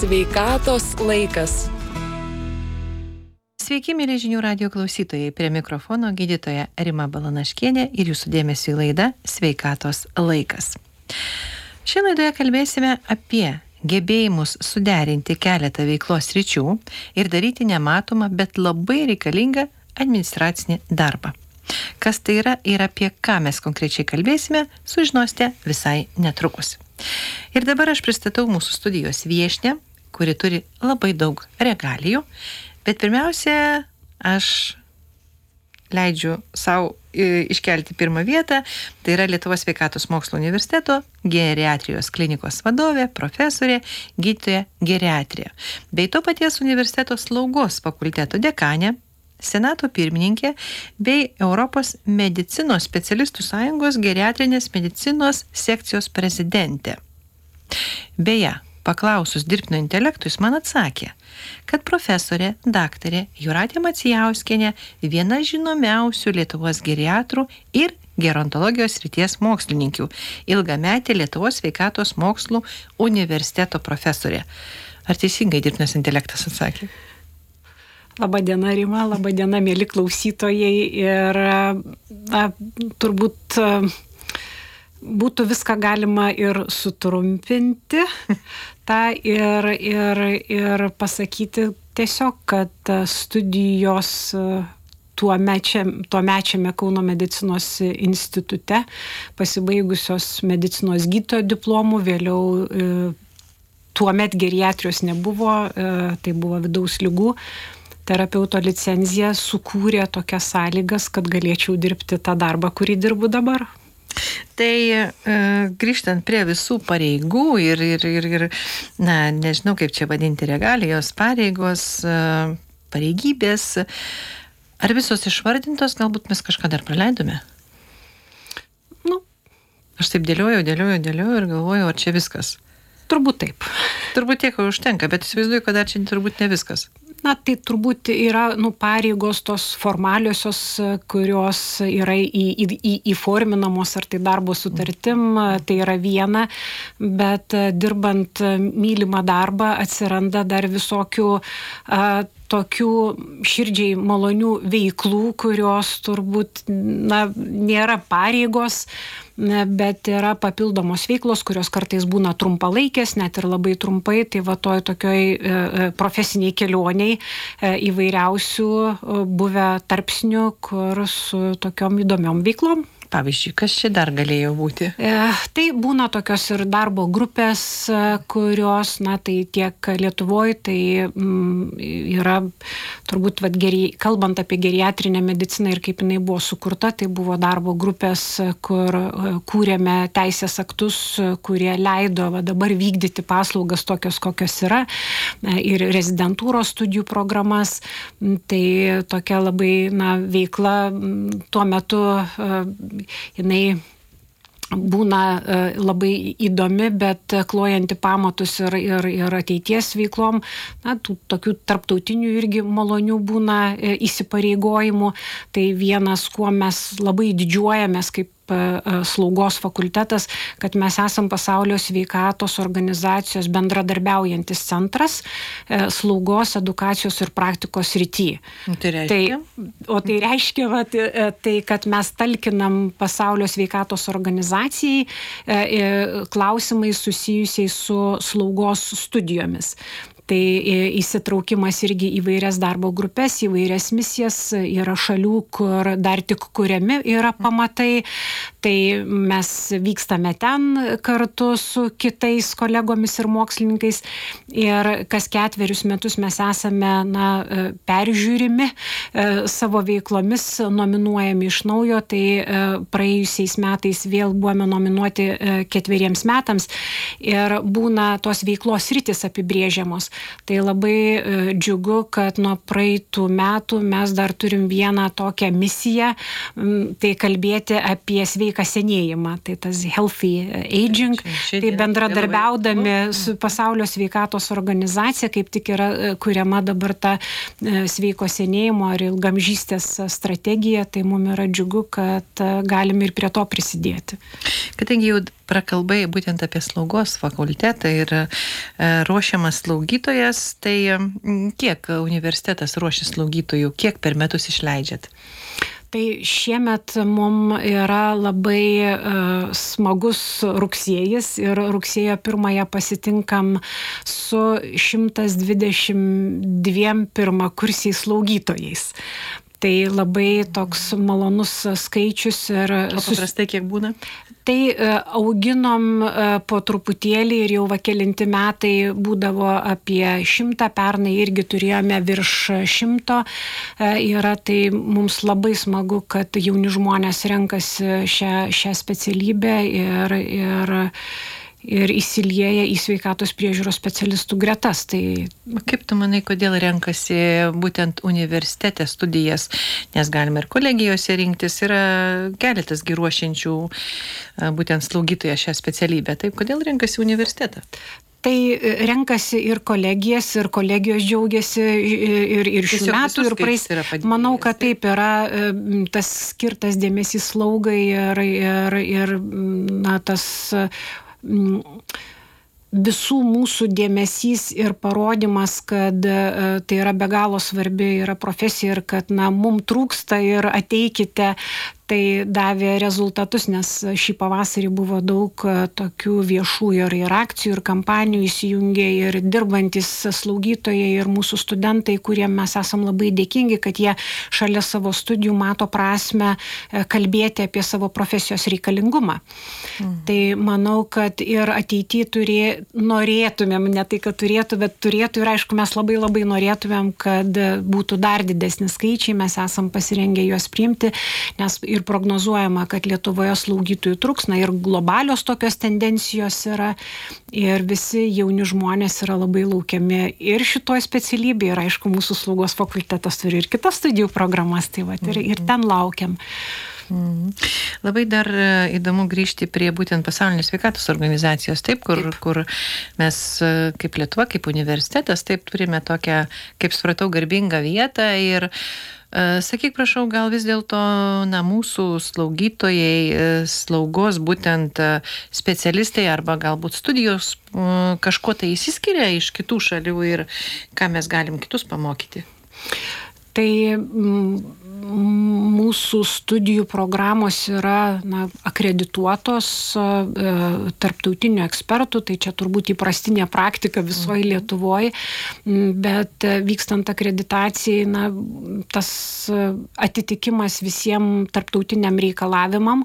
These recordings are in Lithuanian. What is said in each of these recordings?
Sveikatos laikas. Sveiki, mėly žinių radijo klausytojai. Prie mikrofono gydytoja Rima Balanaškienė ir jūsų dėmesio į laidą Sveikatos laikas. Šią laidoje kalbėsime apie gebėjimus suderinti keletą veiklos sričių ir daryti nematomą, bet labai reikalingą administracinį darbą. Kas tai yra ir apie ką mes konkrečiai kalbėsime, sužinosite visai netrukus. Ir dabar aš pristatau mūsų studijos viešnią, kuri turi labai daug regalijų, bet pirmiausia, aš leidžiu savo iškelti pirmą vietą, tai yra Lietuvos sveikatos mokslo universiteto geriatrijos klinikos vadovė, profesorė, gydytoja geriatrija, bei to paties universiteto slaugos fakulteto dekanė, senato pirmininkė bei Europos medicinos specialistų sąjungos geriatrinės medicinos sekcijos prezidentė. Beje, paklausus dirbtinio intelekto, jis man atsakė, kad profesorė, daktarė Jūratė Macijauskienė viena žinomiausių Lietuvos geriatrų ir gerontologijos srities mokslininkių, ilgametė Lietuvos sveikatos mokslų universiteto profesorė. Ar teisingai dirbtinis intelektas atsakė? Labadiena, Rima, labadiena, mėly klausytojai. Ir turbūt būtų viską galima ir sutrumpinti tą ir pasakyti tiesiog, kad studijos tuomečiame Kauno medicinos institute, pasibaigusios medicinos gydytojo diplomų, vėliau tuomet geriatrijos nebuvo, tai buvo vidaus ligų terapeuto licenzija, sukūrė tokias sąlygas, kad galėčiau dirbti tą darbą, kurį dirbu dabar. Tai grįžtant prie visų pareigų ir nežinau kaip čia vadinti, regalijos, pareigos, pareigybės, ar visos išvardintos, galbūt mes kažką dar praleidome? Aš taip dėlioju ir galvoju, ar čia viskas? Turbūt taip. Turbūt tiek užtenka, bet įsivaizduoju, kad dar čia turbūt ne viskas. Tai turbūt yra pareigos tos formaliosios, kurios yra įforminamos, ar tai darbo sutartim, tai yra viena, bet dirbant mylimą darbą atsiranda dar visokių tokių širdžiai malonių veiklų, kurios turbūt nėra pareigos, bet yra papildomos veiklos, kurios kartais būna trumpalaikės, net ir labai trumpai, tai va toj tokioj profesiniai kelioniai įvairiausių buvę tarpsnių, kur su tokiom įdomiom veiklom. Pavyzdžiui, kas čia dar galėjo būti? Tai būna tokios ir darbo grupės, kurios, tai tiek Lietuvoje, tai yra turbūt, kalbant apie geriatrinę mediciną ir kaip jinai buvo sukurta, tai buvo darbo grupės, kur kūrėme teisės aktus, kurie leido dabar vykdyti paslaugas tokios, kokios yra, ir rezidentūros studijų programas. Tai tokia labai veikla tuo metu jinai būna labai įdomi, bet klojanti pamatus ir ateities veiklom, tų tokių tarptautinių irgi malonių būna įsipareigojimų. Tai vienas, kuo mes labai didžiuojamės kaip slaugos fakultetas, kad mes esam pasaulio sveikatos organizacijos bendradarbiaujantis centras slaugos, edukacijos ir praktikos srity. Tai reiškia? Tai reiškia, tai, kad mes talkinam pasaulio sveikatos organizacijai klausimais susijusiais su slaugos studijomis. Tai įsitraukimas irgi įvairias darbo grupės, įvairias misijas, yra šalių, kur dar tik kuriami yra pamatai, tai mes vykstame ten kartu su kitais kolegomis ir mokslininkais ir kas 4 metus mes esame peržiūrimi savo veiklomis, nominuojami iš naujo, tai praėjusiais metais vėl buvome nominuoti 4 metams ir būna tos veiklos sritis apibrėžiamos. Tai labai džiugu, kad nuo praeitų metų mes dar turim vieną tokią misiją, tai kalbėti apie sveiką sveiką senėjimą, tai tas healthy aging, tai bendradarbiaudami su Pasaulio sveikatos organizacija, kaip tik yra kuriama dabar ta sveiko senėjimo ar ilgamžystės strategija, tai mums yra džiugu, kad galim ir prie to prisidėti. Kadangi jau prakalbai būtent apie slaugos fakultetą ir ruošiamas slaugytojas, tai kiek universitetas ruošia slaugytojų, kiek per metus išleidžiat? Tai šiemet mums yra labai smagus rugsėjis ir rugsėjo 1 pasitinkam su 122 pirmakursiais slaugytojais. Tai labai toks malonus skaičius. Ir paprastai kiek būna? Tai auginom po truputėlį ir jau kelinti metai būdavo apie 100, pernai irgi turėjome virš 100. Tai mums labai smagu, kad jauni žmonės renkasi šią specialybę ir įsilieja į sveikatos priežiūros specialistų gretas. Tai kaip tu manai, kodėl renkasi būtent universitete studijas, nes galima ir kolegijose rinktis, yra keletas ruošiančių būtent slaugytoją šią specialybę. Taip, kodėl renkasi universitetą? Tai renkasi ir kolegijas, ir kolegijos džiaugiasi ir šių metų, ir praeis. Manau, kad taip yra tas skirtas dėmesys slaugai ir tas visų mūsų dėmesys ir parodymas, kad tai yra be galo svarbi yra profesija ir kad mums trūksta ir ateikite, tai davė rezultatus, nes šį pavasarį buvo daug tokių viešų ir akcijų, ir kampanijų įsijungė, ir dirbantis slaugytojai, ir mūsų studentai, kuriem mes esam labai dėkingi, kad jie šalia savo studijų mato prasmę kalbėti apie savo profesijos reikalingumą. Tai manau, kad ir ateityje norėtumėm, ne tai, kad turėtų, bet turėtų, ir aišku, mes labai labai norėtumėm, kad būtų dar didesni skaičiai, mes esam pasirengę juos priimti, nes ir prognozuojama, kad Lietuvoje slaugytojų trūks, ir globalios tokios tendencijos yra, ir visi jauni žmonės yra labai laukiami ir šitoj specialybėje, ir aišku, mūsų slaugos fakultetas turi ir kitas studijų programas, tai ir ten laukiam. Labai dar įdomu grįžti prie būtent Pasaulinės sveikatos organizacijos, taip, kur mes kaip Lietuva, kaip universitetas, taip turime tokią, kaip supratau, garbingą vietą ir sakyk, prašau, gal vis dėlto mūsų slaugytojai, slaugos būtent specialistai arba galbūt studijos kažko tai įsiskiria iš kitų šalių ir ką mes galim kitus pamokyti? Tai mūsų studijų programos yra akredituotos tarptautinių ekspertų, tai čia turbūt įprastinė praktika visoje Lietuvoje, bet vykstant akreditacijai, tas atitikimas visiems tarptautiniam reikalavimam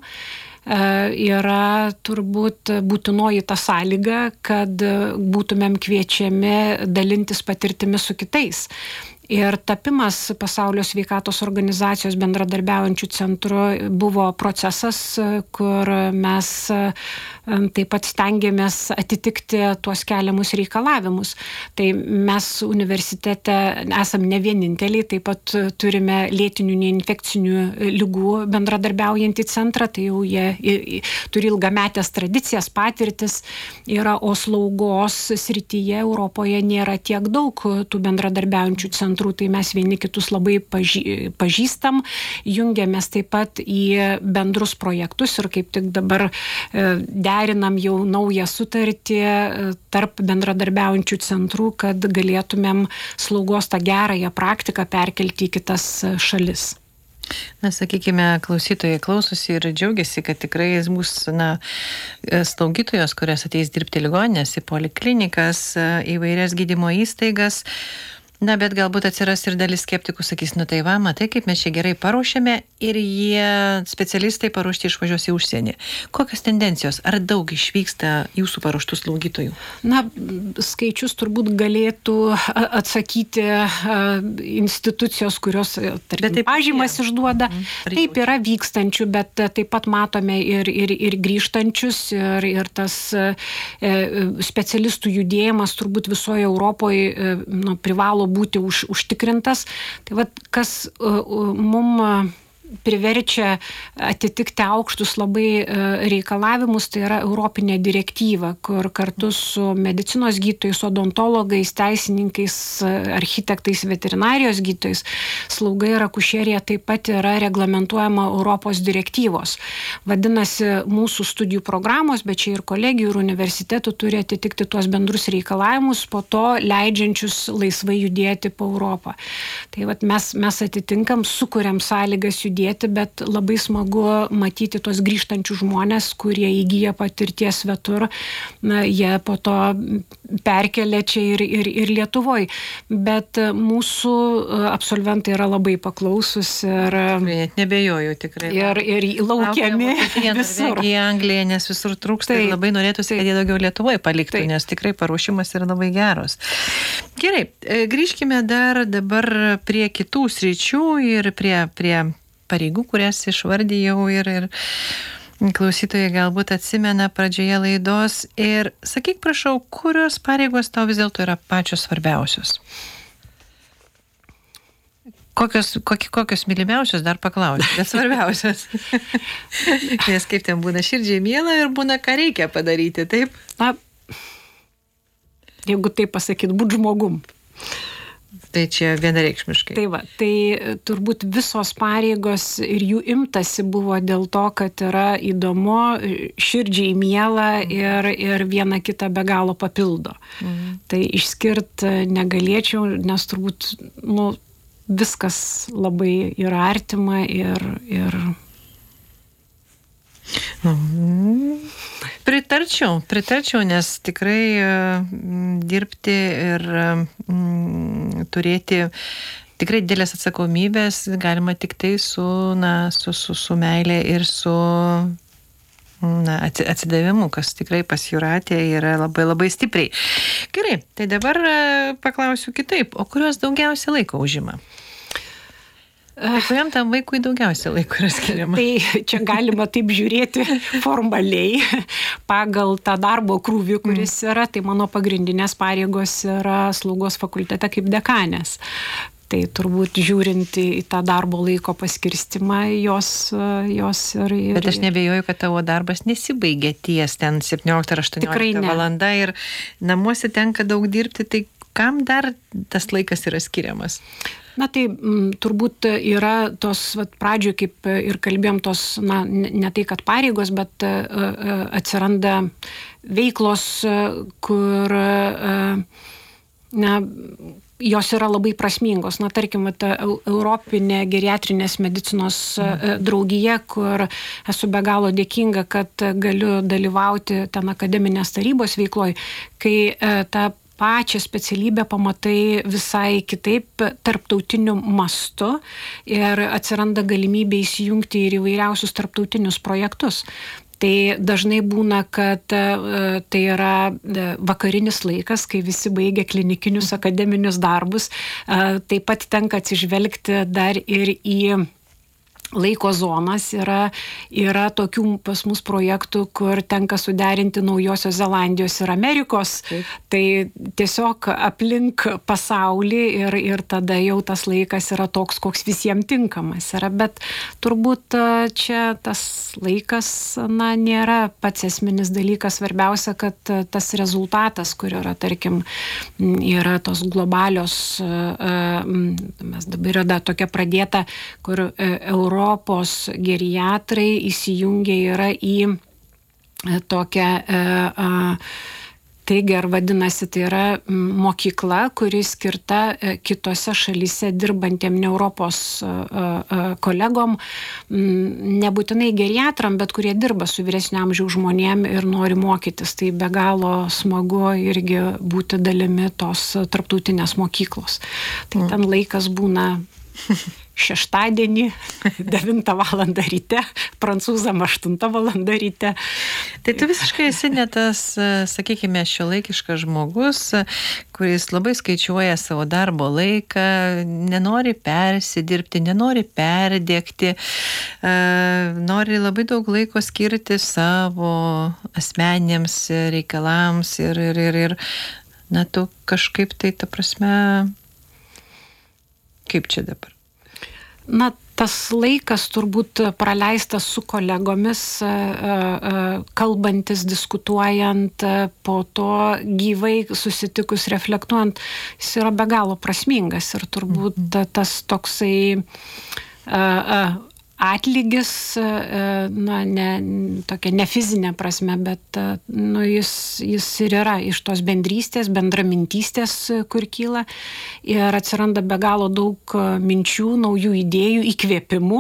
yra turbūt būtinoji ta sąlyga, kad būtumėm kviečiami dalintis patirtimi su kitais. Ir tapimas Pasaulio sveikatos organizacijos bendradarbiaujančių centru buvo procesas, kur mes taip pat stengiamės atitikti tuos keliamus reikalavimus. Tai mes universitete esam ne vieninteliai, taip pat turime lėtinių neinfekcinių ligų bendradarbiaujantį centrą, tai jau jie turi ilgametės tradicijas, patirtis yra, o slaugos srityje Europoje nėra tiek daug tų bendradarbiaujančių centrų. Tai mes vieni kitus labai pažįstam, jungiamės taip pat į bendrus projektus ir kaip tik dabar derinam jau naują sutartį tarp bendradarbiaujančių centrų, kad galėtumėm slaugos tą gerąją praktiką perkelti į kitas šalis. Sakykime, klausytojai klausosi ir džiaugiasi, kad tikrai bus slaugytojos, kurios ateis dirbti ligoninės, į poliklinikas, įvairias gydymo įstaigas. Bet galbūt atsiras ir dalis skeptikų, sakys, tai va, matai, kaip mes čia gerai paruošėme ir jie specialistai paruošti išvažiuos į užsienį. Kokios tendencijos? Ar daug išvyksta jūsų paruoštų slaugytojų? Skaičius turbūt galėtų atsakyti institucijos, kurios pažymas išduoda. Taip yra vykstančių, bet taip pat matome ir grįžtančius ir tas specialistų judėjimas turbūt visoje Europoje privalo būti užtikrintas. Tai kas mum priverčia atitikti aukštus labai reikalavimus, tai yra Europinė direktyva, kur kartu su medicinos gydytojais, odontologais, teisininkais, architektais, veterinarijos gydytojais, slauga ir akušerija taip pat yra reglamentuojama Europos direktyvos. Vadinasi, mūsų studijų programos, bet čia ir kolegijų ir universitetų turi atitikti tuos bendrus reikalavimus, po to leidžiančius laisvai judėti po Europą. Tai vat mes atitinkam, sukuriam sąlygas judėti, bet labai smagu matyti tos grįžtančių žmonės, kurie įgyja patirties svetur, jie po to perkelia čia ir Lietuvoj. Bet mūsų absolventai yra labai paklausus ir net nebejoju tikrai. Ir laukiami visur. Į Angliją, nes visur trūksta ir labai norėtųsi, kad jie daugiau Lietuvoje paliktų, nes tikrai paruošimas yra labai geros. Gerai, grįžkime dar dabar prie kitų sričių ir prie pareigų, kurias išvardijau ir klausytojai galbūt atsimena pradžioje laidos. Ir sakyk, prašau, kurios pareigos tau vis dėlto yra pačios svarbiausios? Kokios mylimiausios dar paklausiu, bet svarbiausios. Nes kaip ten būna širdžiai miela ir būna ką reikia padaryti, taip? Na, jeigu taip pasakyt, būt žmogum. Tai čia vienareikšmiškai. Tai va, tai turbūt visos pareigos ir jų imtasi buvo dėl to, kad yra įdomu, širdžiai miela ir viena kitą be galo papildo. Tai išskirt negalėčiau, nes turbūt viskas labai yra artima ir Pritarčiau, nes tikrai dirbti ir turėti tikrai didelės atsakomybės galima tik tai su meilė ir su atsidavimu, kas tikrai pas Jūratę yra labai labai stipriai. Gerai, tai dabar paklausiu kitaip, o kurios daugiausia laiko užima? Kuriam tam vaikui daugiausia laiko yra skiriama? Tai čia galima taip žiūrėti formaliai pagal tą darbo krūvį, kuris yra. Tai mano pagrindinės pareigos yra slaugos fakultete kaip dekanės. Tai turbūt žiūrint į tą darbo laiko paskirstimą, jos ir... Bet aš nebejoju, kad tavo darbas nesibaigia ties ten 17 ar 18 valanda ir namuose tenka daug dirbti, tai kam dar tas laikas yra skiriamas? Na tai turbūt yra tos, pradžioje, kaip ir kalbėjom, tos, ne tai, kad pareigos, bet atsiranda veiklos, kur, jos yra labai prasmingos. Na, tarkim, Europinė geriatrinės medicinos draugija, kur esu be galo dėkinga, kad galiu dalyvauti ten akademinės tarybos veikloj, kai ta pačią specialybę pamatai visai kitaip tarptautiniu mastu ir atsiranda galimybė įsijungti ir įvairiausius tarptautinius projektus. Tai dažnai būna, kad tai yra vakarinis laikas, kai visi baigia klinikinius akademinius darbus. Taip pat tenka atsižvelgti dar ir į laiko zonas. Yra tokių pas mus projektų, kur tenka suderinti Naujosios Zelandijos ir Amerikos. Taip. Tai tiesiog aplink pasaulį ir tada jau tas laikas yra toks, koks visiems tinkamas yra. Bet turbūt čia tas laikas, nėra pats esminis dalykas. Svarbiausia, kad tas rezultatas, kur yra, tarkim, yra tos globalios, mes dabar yra tokia pradėta, kur Europos geriatrai įsijungia yra į tokią Trigger vadinasi, tai yra mokykla, kuri skirta kitose šalyse dirbantiem ne Europos kolegom, nebūtinai geriatram, bet kurie dirba su vyresnio amžiaus žmonėm ir nori mokytis. Tai be galo smagu irgi būti dalimi tos tarptautinės mokyklos. Tai ten laikas būna šeštadienį 9 valandą ryte, prancūzam 8 valandą ryte. Tai tu visiškai esi ne tas, sakykime, šiuolaikiškas žmogus, kuris labai skaičiuoja savo darbo laiką, nenori persidirbti, nenori perdėkti, nori labai daug laiko skirti savo asmeniniams reikalams ir na, tu kažkaip tai, ta prasme, kaip čia dabar? Na, Tas laikas turbūt praleistas su kolegomis, kalbantis, diskutuojant, po to gyvai susitikus, reflektuojant, jis yra be galo prasmingas ir turbūt tas toksai atlygis, tokia ne fizinė prasme, bet jis ir yra iš tos bendrystės, bendramintystės, kur kyla ir atsiranda be galo daug minčių, naujų idėjų, įkvėpimų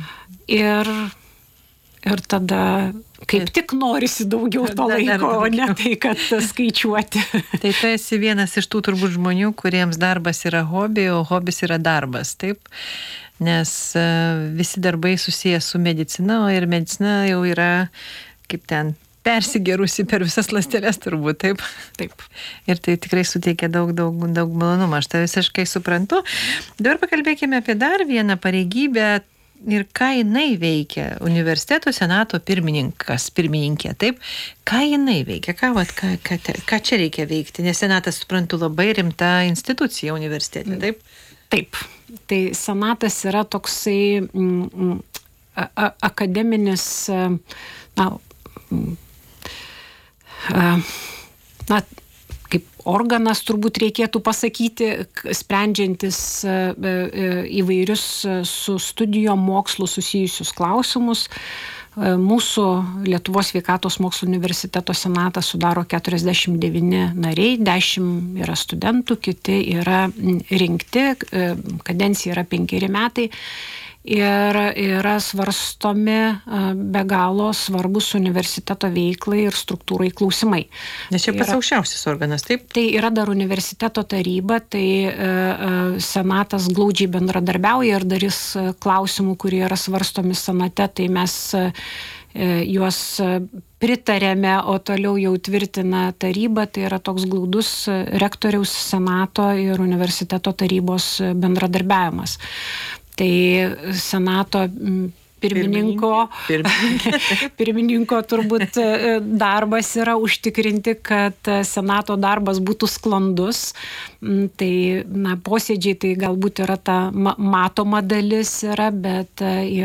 ir tada kaip tik norisi daugiau to laiko, o ne tai, kad skaičiuoti. Tai tu esi vienas iš tų turbūt žmonių, kuriems darbas yra hobi, o hobis yra darbas, taip? Nes visi darbai susiję su medicina, o ir medicina jau yra kaip ten persigerusi per visas ląsteles turbūt, taip? Taip. Ir tai tikrai suteikia daug malonumą, aš tai visiškai suprantu. Dabar pakalbėkime apie dar vieną pareigybę ir ką jinai veikia. Universiteto senato pirmininkė, taip? Ką jinai veikia? Ką čia reikia veikti? Nes senatas, suprantu, labai rimta institucija universitete, taip? Taip. Tai senatas yra toksai akademinis, kaip organas turbūt reikėtų pasakyti, sprendžiantis įvairius su studijom mokslu susijusius klausimus. Mūsų Lietuvos sveikatos mokslų universiteto senatą sudaro 49 nariai, 10 yra studentų, kiti yra rinkti, kadencija yra 5 metai ir yra svarstomi be galo svarbus universiteto veiklai ir struktūrai klausimai. Nes čia pats aukščiausias organas, taip? Tai yra dar universiteto taryba, tai senatas glaudžiai bendradarbiauja ir darys klausimų, kurie yra svarstomi senate, tai mes juos pritarėme, o toliau jau tvirtina taryba, tai yra toks glaudus rektoriaus, senato ir universiteto tarybos bendradarbiavimas. Tai senato pirmininko turbūt darbas yra užtikrinti, kad senato darbas būtų sklandus. Tai posėdžiai tai galbūt yra ta matoma dalis bet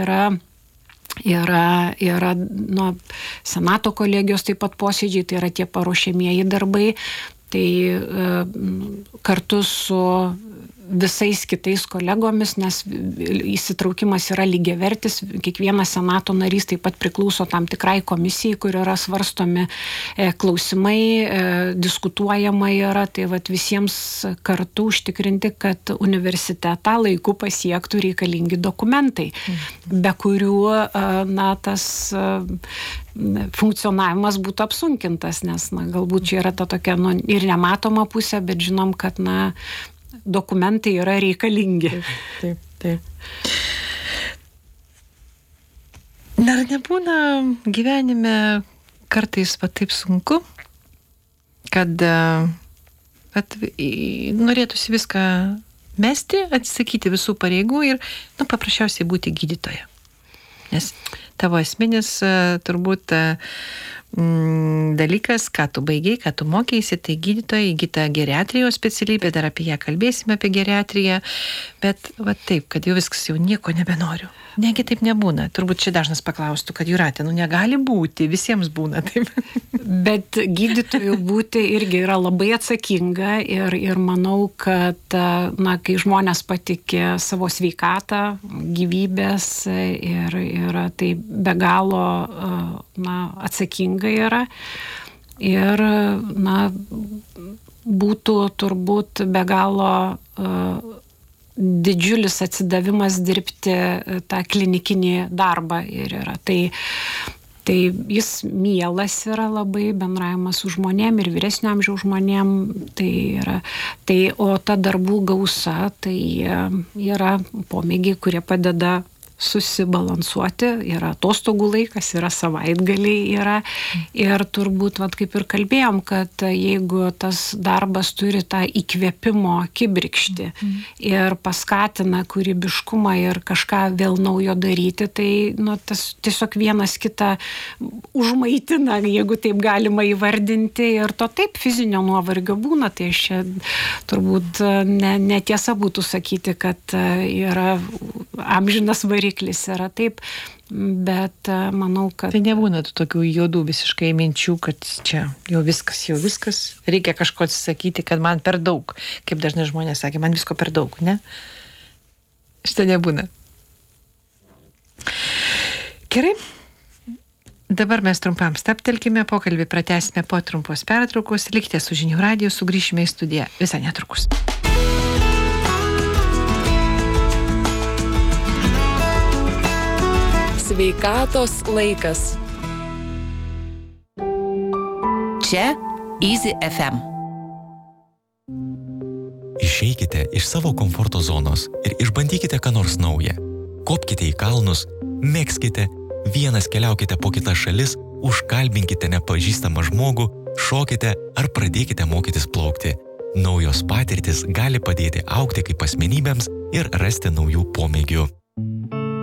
yra senato kolegijos taip pat posėdžiai, tai yra tie paruošiamieji darbai. Tai kartu su visais kitais kolegomis, nes įsitraukimas yra lygiavertis, kiekvienas senato narys taip pat priklauso tam tikrai komisijai, kur yra svarstomi klausimai, diskutuojama yra, tai visiems kartu užtikrinti, kad universitetą laiku pasiektų reikalingi dokumentai, be kurių tas funkcionavimas būtų apsunkintas, nes galbūt čia yra ta tokia ir nematoma pusė, bet žinom, kad dokumentai yra reikalingi. Taip. Dar nebūna gyvenime kartais taip sunku, kad norėtųsi viską mesti, atsisakyti visų pareigų ir paprasčiausiai būti gydytoja. Nes tavo esminis turbūt dalykas, ką tu baigei, ką tu mokėsi, tai gydytoja, įgyta geriatrijos specialybė, dar apie ją kalbėsime, apie geriatriją, bet taip, kad jau viskas, jau nieko nebenoriu. Negi taip nebūna. Turbūt čia dažnas paklaustų, kad Jūratė, negali būti, visiems būna taip. Bet gydytojų būti irgi yra labai atsakinga ir manau, kad kai žmonės patikė savo sveikatą, gyvybės ir tai be galo atsakinga yra ir būtų turbūt be galo didžiulis atsidavimas dirbti tą klinikinį darbą ir yra. Tai jis mielas yra labai, bendravimas su žmonėm ir vyresnio amžiaus žmonėm, tai yra. O ta darbų gausa, tai yra pomėgiai, kurie padeda susibalansuoti, yra atostogų laikas, yra savaitgaliai, yra ir turbūt, vat, kaip ir kalbėjom, kad jeigu tas darbas turi tą įkvėpimo kibirkštį ir paskatina kūrybiškumą ir kažką vėl naujo daryti, tai tas tiesiog vienas kitą užmaitina, jeigu taip galima įvardinti, ir to taip fizinio nuovargio būna, tai aš čia turbūt netiesa būtų sakyti, kad yra amžinas variklis, yra taip, bet manau, kad... Tai nebūna tokių juodų visiškai minčių, kad čia jau viskas, reikia kažko atsisakyti, kad man per daug, kaip dažnai žmonės sakė, man visko per daug, ne? Šitą nebūna. Gerai. Dabar mes trumpam stabtelkime, pokalbį pratęsime po trumpos pertraukos, likite su Žinių radiju, sugrįšime į studiją visai netrukus. Sveikatos laikas. Čia Easy FM. Išeikite iš savo komforto zonos ir išbandykite ką nors naują. Kopkite į kalnus, megzkite, vienas keliaukite po kitas šalis, užkalbinkite nepažįstamą žmogų, šokite ar pradėkite mokytis plaukti. Naujos patirtis gali padėti augti kaip asmenybėms ir rasti naujų pomėgių.